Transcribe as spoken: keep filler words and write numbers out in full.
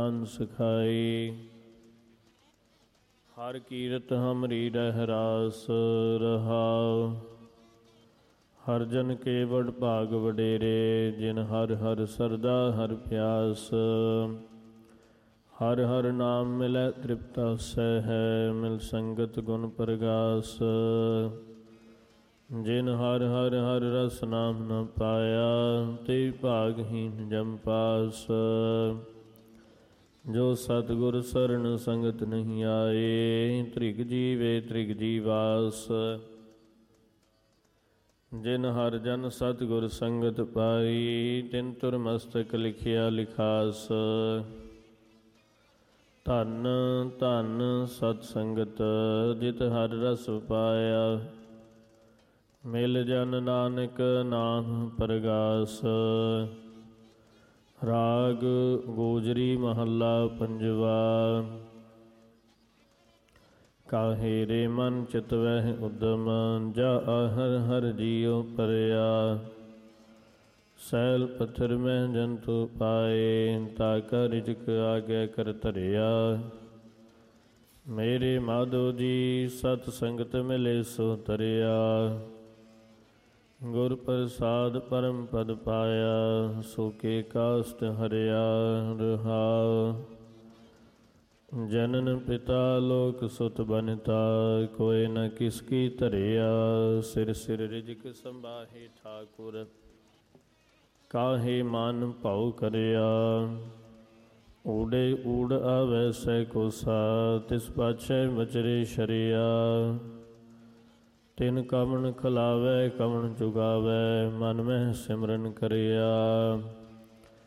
ਮਨ ਸਿਖਾਈ। ਹਰ ਕੀਰਤ ਹਮਰੀ ਰਹਿ ਰਾਸ ਰਹਾਉ। ਹਰ ਜਨ ਕੇ ਵਡ ਭਾਗ ਵਡੇਰੇ, ਜਿਨ ਹਰ ਹਰ ਸਰਦਾ ਹਰ ਪਿਆਸ। ਹਰ ਹਰ ਨਾਮ ਮਿਲੈ ਤ੍ਰਿਪਤ ਸਹਿ ਹੈ, ਮਿਲ ਸੰਗਤ ਗੁਣ ਪ੍ਰਗਾਸ। ਜਿਨ ਹਰ ਹਰ ਹਰ ਰਸ ਨਾਮ ਨ ਪਾਇਆ, ਤੇ ਭਾਗਹੀਨ ਜਮ ਪਾਸ। ਜੋ ਸਤਿਗੁਰ ਸਰਣ ਸੰਗਤ ਨਹੀਂ ਆਏ, ਤ੍ਰਿਗ ਜੀਵੇ ਤ੍ਰਿਗ ਜੀਵਾਸ। ਜਿਨ ਹਰ ਜਨ ਸਤਿਗੁਰ ਸੰਗਤ ਪਾਈ, ਤਿਨ ਤੁਰ ਮਸਤਕ ਲਿਖਿਆ ਲਿਖਾਸ। ਧੰਨ ਧੰਨ ਸਤ ਸੰਗਤ ਜਿਤ ਹਰ ਰਸ ਪਾਇਆ, ਮਿਲ ਜਨ ਨਾਨਕ ਨਾਮ ਪ੍ਰਗਾਸ। ਰਾਗ ਗੋਜਰੀ ਮਹੱਲਾ ਪੰਜਵਾ। ਕਾਹੇ ਰੇ ਮਨ ਚਿਤਵਹਿ ਉਦਮ, ਜਾ ਹਰ ਹਰ ਜੀਉ ਪਰਿਆ। ਸੈਲ ਪੱਥਰ ਮਹਿ ਜੰਤੂ ਪਾਏ, ਤਾ ਕਾ ਰਿਜਕ ਆਗੇ ਕਰ ਧਰਿਆ। ਮੇਰੇ ਮਾਧੋ ਜੀ ਸਤ ਸੰਗਤ ਮਿਲੇ ਸੋ ਤਰਿਆ, ਗੁਰ ਪ੍ਰਸਾਦ ਪਰਮ ਪਦ ਪਾਇਆ। ਸੋ ਕੇ ਕਾਸ਼ਟ ਹਰਿਆ ਰਹਾਉ, ਜਨਨ ਪਿਤਾ ਲੋਕ ਸੁਤ ਬਨਤਾ। ਕੋਇ ਨ ਕਿਸ ਕੀ ਧਰਿਆ, ਸਿਰ ਸਿਰ ਰਿਜਕ ਸੰਭਾਹੇ ਠਾਕੁਰ। ਕਾਹੇ ਮਨ ਭਾਉ ਕਰਿਆ, ਊੜੇ ਊੜ ਆਵੈ ਸਹਿ ਕੋਸਾ। ਤਿਸ ਪਾਛੈ ਮਚਰੇ ਸ਼ਰਿਆ, ਤਿਨ ਕਵਣ ਖਲਾਵੈ ਕਵਣ ਚੁਗਾਵੈ। ਮਨ ਮਹਿ ਸਿਮਰਨ ਕਰਿਆ,